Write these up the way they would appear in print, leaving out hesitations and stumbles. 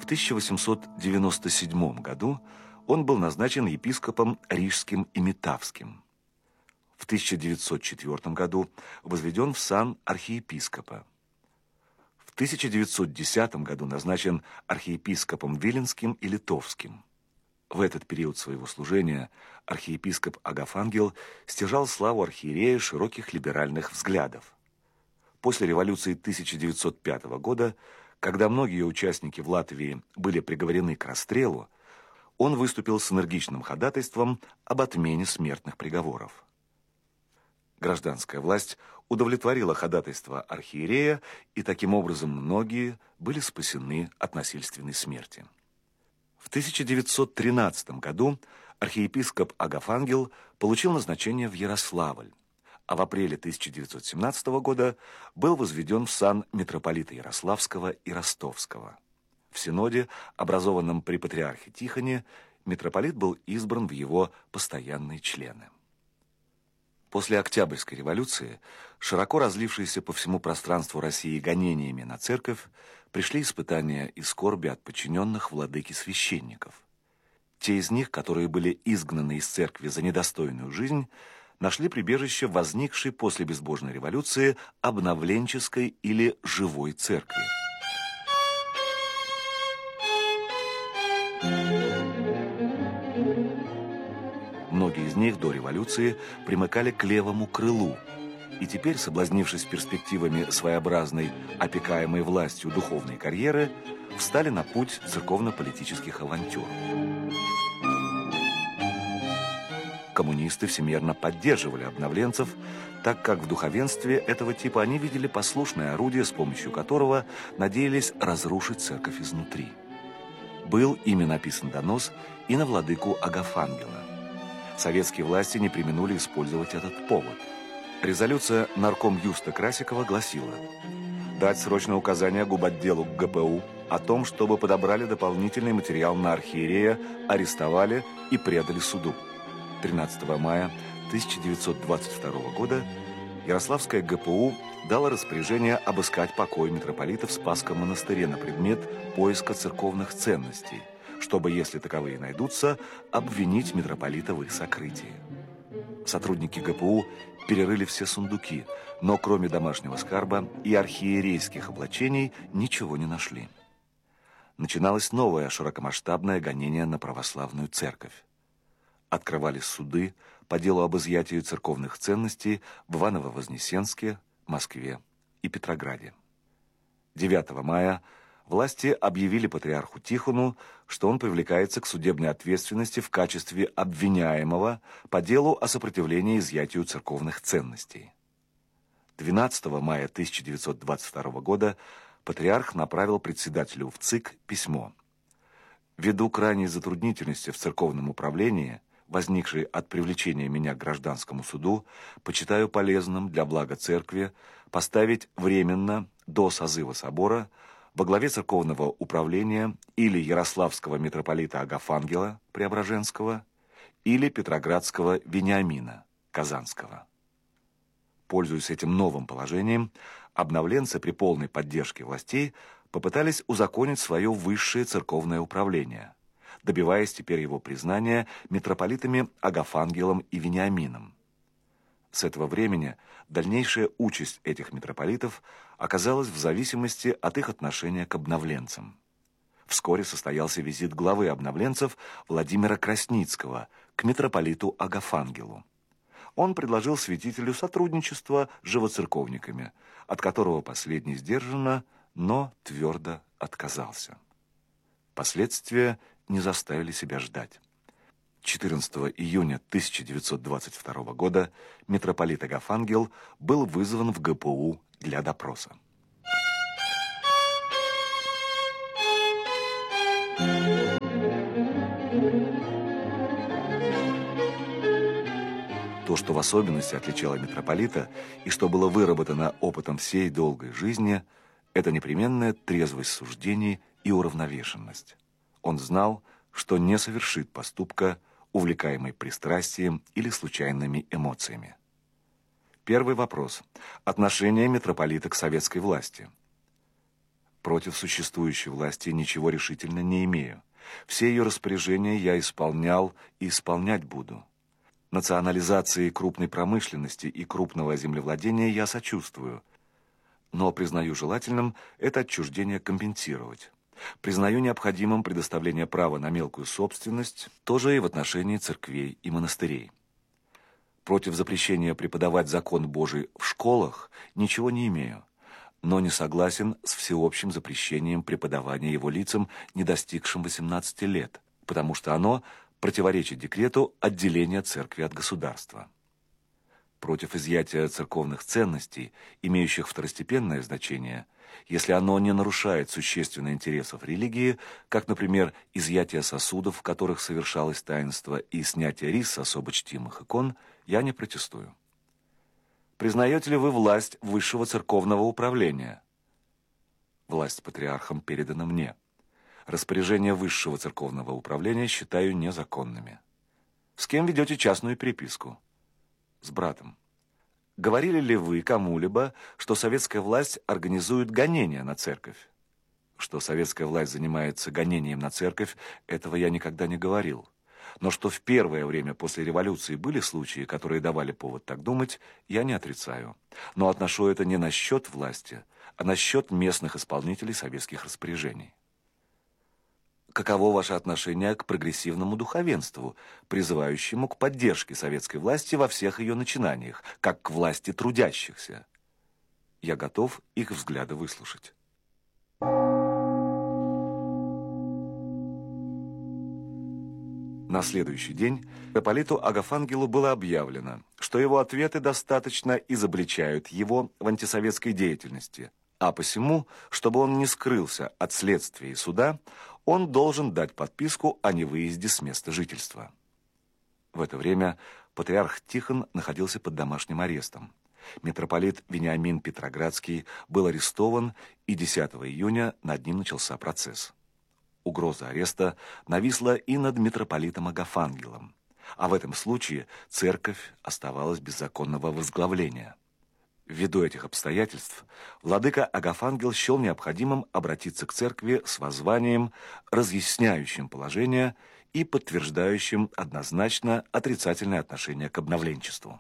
В 1897 году он был назначен епископом Рижским и Метавским. В 1904 году возведен в сан архиепископа. В 1910 году назначен архиепископом Виленским и Литовским. В этот период своего служения архиепископ Агафангел стяжал славу архиерея широких либеральных взглядов. После революции 1905 года, когда многие участники в Латвии были приговорены к расстрелу, он выступил с энергичным ходатайством об отмене смертных приговоров. Гражданская власть удовлетворила ходатайство архиерея, и таким образом многие были спасены от насильственной смерти. В 1913 году архиепископ Агафангел получил назначение в Ярославль, а в апреле 1917 года был возведен в сан митрополита Ярославского и Ростовского. В синоде, образованном при патриархе Тихоне, митрополит был избран в его постоянные члены. После Октябрьской революции, широко разлившиеся по всему пространству России гонениями на церковь, пришли испытания и скорби от подчиненных владыки священников. Те из них, которые были изгнаны из церкви за недостойную жизнь, нашли прибежище в возникшей после безбожной революции обновленческой или живой церкви. Многие из них до революции примыкали к левому крылу, и теперь, соблазнившись перспективами своеобразной, опекаемой властью духовной карьеры, встали на путь церковно-политических авантюр. Коммунисты всемерно поддерживали обновленцев, так как в духовенстве этого типа они видели послушное орудие, с помощью которого надеялись разрушить церковь изнутри. Был ими написан донос и на владыку Агафангела. Советские власти не преминули использовать этот повод. Резолюция наркомюста Красикова гласила: дать срочное указание губотделу ГПУ о том, чтобы подобрали дополнительный материал на архиерея, арестовали и предали суду. 13 мая 1922 года Ярославская ГПУ дала распоряжение обыскать покой митрополита в Спасском монастыре на предмет поиска церковных ценностей, чтобы, если таковые найдутся, обвинить митрополита в их сокрытии. Сотрудники ГПУ перерыли все сундуки, но кроме домашнего скарба и архиерейских облачений ничего не нашли. Начиналось новое широкомасштабное гонение на православную церковь. Открывались суды по делу об изъятии церковных ценностей в Иваново-Вознесенске, Москве и Петрограде. 9 мая власти объявили патриарху Тихону, что он привлекается к судебной ответственности в качестве обвиняемого по делу о сопротивлении изъятию церковных ценностей. 12 мая 1922 года патриарх направил председателю ВЦИК письмо. Ввиду крайней затруднительности в церковном управлении, возникшей от привлечения меня к гражданскому суду, почитаю полезным для блага церкви поставить временно до созыва собора во главе церковного управления или ярославского митрополита Агафангела Преображенского, или петроградского Вениамина Казанского. Пользуясь этим новым положением, обновленцы при полной поддержке властей попытались узаконить свое высшее церковное управление, добиваясь теперь его признания митрополитами Агафангелом и Вениамином. С этого времени дальнейшая участь этих митрополитов оказалась в зависимости от их отношения к обновленцам. Вскоре состоялся визит главы обновленцев Владимира Красницкого к митрополиту Агафангелу. Он предложил святителю сотрудничество с живоцерковниками, от которого последний сдержанно, но твердо отказался. Последствия не заставили себя ждать. 14 июня 1922 года митрополит Агафангел был вызван в ГПУ для допроса. То, что в особенности отличало митрополита и что было выработано опытом всей долгой жизни, это непременная трезвость суждений и уравновешенность. Он знал, что не совершит поступка, увлекаемый пристрастием или случайными эмоциями. Первый вопрос. Отношение митрополита к советской власти. Против существующей власти ничего решительно не имею. Все ее распоряжения я исполнял и исполнять буду. Национализации крупной промышленности и крупного землевладения я сочувствую, но признаю желательным это отчуждение компенсировать. Признаю необходимым предоставление права на мелкую собственность, тоже и в отношении церквей и монастырей. Против запрещения преподавать закон Божий в школах ничего не имею, но не согласен с всеобщим запрещением преподавания его лицам, не достигшим 18 лет, потому что оно противоречит декрету отделения церкви от государства. Против изъятия церковных ценностей, имеющих второстепенное значение, если оно не нарушает существенно интересов религии, как, например, изъятие сосудов, в которых совершалось таинство, и снятие рис с особо чтимых икон, я не протестую. Признаете ли вы власть высшего церковного управления? Власть патриархом передана мне. Распоряжения высшего церковного управления считаю незаконными. С кем ведете частную переписку? С братом. Говорили ли вы кому-либо, что советская власть организует гонения на церковь? Что советская власть занимается гонением на церковь, этого я никогда не говорил. Но что в первое время после революции были случаи, которые давали повод так думать, я не отрицаю. Но отношу это не на счет власти, а на счет местных исполнителей советских распоряжений. Каково ваше отношение к прогрессивному духовенству, призывающему к поддержке советской власти во всех ее начинаниях, как к власти трудящихся? Я готов их взгляды выслушать. На следующий день митрополиту Агафангелу было объявлено, что его ответы достаточно изобличают его в антисоветской деятельности, а посему, чтобы он не скрылся от следствия и суда, он должен дать подписку о невыезде с места жительства. В это время патриарх Тихон находился под домашним арестом. Митрополит Вениамин Петроградский был арестован, и 10 июня над ним начался процесс. Угроза ареста нависла и над митрополитом Агафангелом, а в этом случае церковь оставалась без законного возглавления. Ввиду этих обстоятельств, владыка Агафангел счел необходимым обратиться к церкви с воззванием, разъясняющим положение и подтверждающим однозначно отрицательное отношение к обновленчеству.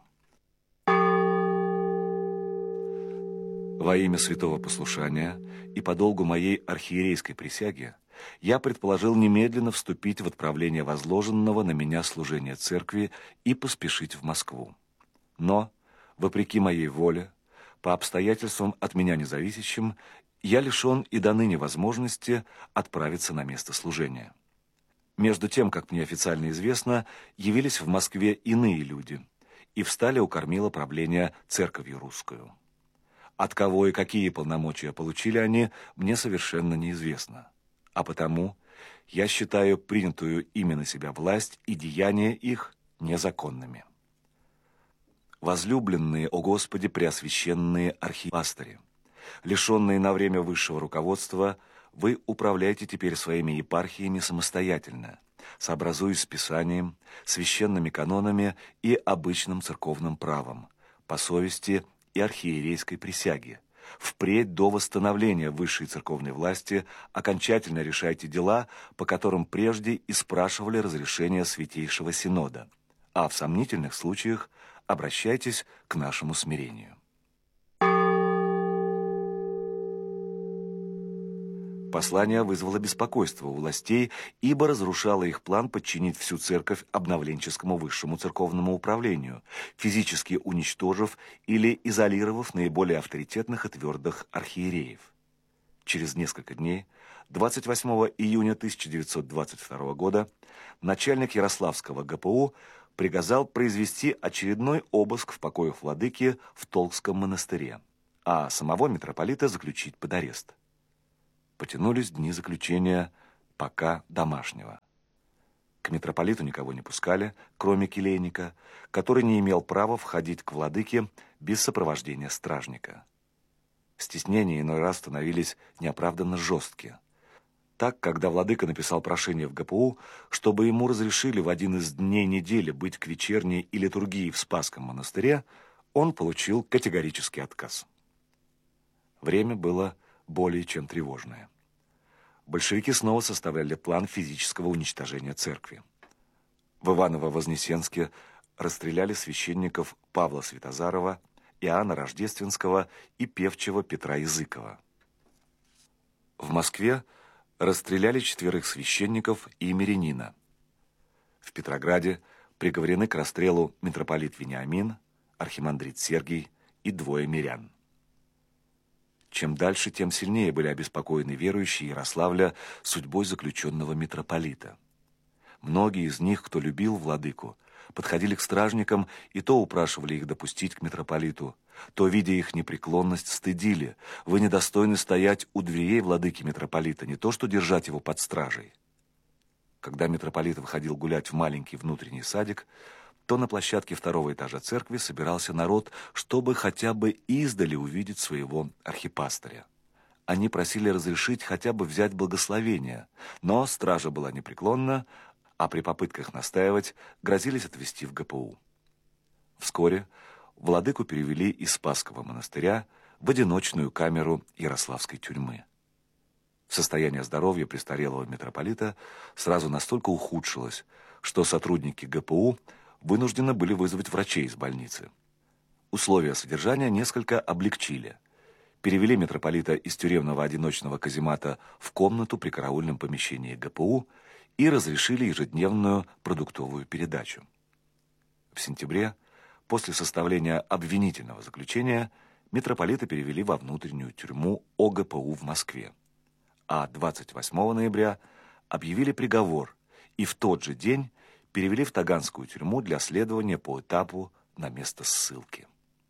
Во имя святого послушания и по долгу моей архиерейской присяги я предположил немедленно вступить в отправление возложенного на меня служения церкви и поспешить в Москву. Но, вопреки моей воле, по обстоятельствам от меня независящим, я лишен и до ныне возможности отправиться на место служения. Между тем, как мне официально известно, явились в Москве иные люди и встали у кормила правления церковью русскую. От кого и какие полномочия получили они, мне совершенно неизвестно. А потому я считаю принятую ими на себя власть и деяния их незаконными. Возлюбленные, о Господи, преосвященные архипастыри, лишенные на время высшего руководства, вы управляете теперь своими епархиями самостоятельно, сообразуясь с Писанием, священными канонами и обычным церковным правом, по совести и архиерейской присяге. Впредь до восстановления высшей церковной власти окончательно решайте дела, по которым прежде и спрашивали разрешения Святейшего Синода, а в сомнительных случаях обращайтесь к нашему смирению. Послание вызвало беспокойство у властей, ибо разрушало их план подчинить всю церковь обновленческому высшему церковному управлению, физически уничтожив или изолировав наиболее авторитетных и твердых архиереев. Через несколько дней, 28 июня 1922 года, начальник Ярославского ГПУ приказал произвести очередной обыск в покоях владыки в Толкском монастыре, а самого митрополита заключить под арест. Потянулись дни заключения пока домашнего. К митрополиту никого не пускали, кроме келейника, который не имел права входить к владыке без сопровождения стражника. Стеснения иной раз становились неоправданно жесткие. Так, когда владыка написал прошение в ГПУ, чтобы ему разрешили в один из дней недели быть к вечерней и литургии в Спасском монастыре, он получил категорический отказ. Время было более чем тревожное. Большевики снова составляли план физического уничтожения церкви. В Иваново-Вознесенске расстреляли священников Павла Святозарова, Иоанна Рождественского и певчего Петра Языкова. В Москве расстреляли 4 священников и мирянина. В Петрограде приговорены к расстрелу митрополит Вениамин, архимандрит Сергий и 2 мирян. Чем дальше, тем сильнее были обеспокоены верующие Ярославля судьбой заключенного митрополита. Многие из них, кто любил владыку, подходили к стражникам и то упрашивали их допустить к митрополиту, то, видя их непреклонность, стыдили: «Вы недостойны стоять у дверей владыки митрополита, не то что держать его под стражей». Когда митрополит выходил гулять в маленький внутренний садик, то на площадке 2-го этажа церкви собирался народ, чтобы хотя бы издали увидеть своего архипастыря. Они просили разрешить хотя бы взять благословение, но стража была непреклонна, а при попытках настаивать грозились отвезти в ГПУ. Вскоре владыку перевели из Спасского монастыря в одиночную камеру Ярославской тюрьмы. Состояние здоровья престарелого митрополита сразу настолько ухудшилось, что сотрудники ГПУ вынуждены были вызвать врачей из больницы. Условия содержания несколько облегчили. Перевели митрополита из тюремного одиночного каземата в комнату при караульном помещении ГПУ и разрешили ежедневную продуктовую передачу. В сентябре, после составления обвинительного заключения, митрополита перевели во внутреннюю тюрьму ОГПУ в Москве. А 28 ноября объявили приговор и в тот же день перевели в Таганскую тюрьму для следования по этапу на место ссылки.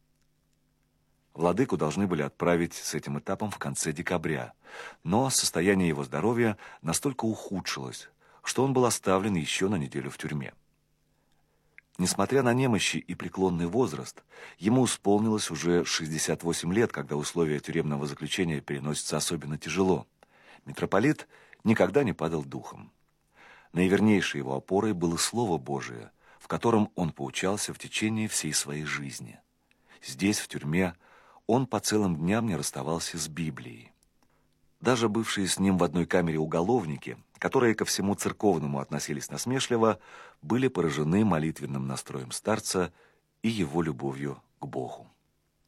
Владыку должны были отправить с этим этапом в конце декабря, но состояние его здоровья настолько ухудшилось, что он был оставлен еще на неделю в тюрьме. Несмотря на немощи и преклонный возраст, ему исполнилось уже 68 лет, когда условия тюремного заключения переносятся особенно тяжело. Митрополит никогда не падал духом. Наивернейшей его опорой было Слово Божие, в котором он поучался в течение всей своей жизни. Здесь, в тюрьме, он по целым дням не расставался с Библией. Даже бывшие с ним в одной камере уголовники, которые ко всему церковному относились насмешливо, были поражены молитвенным настроем старца и его любовью к Богу.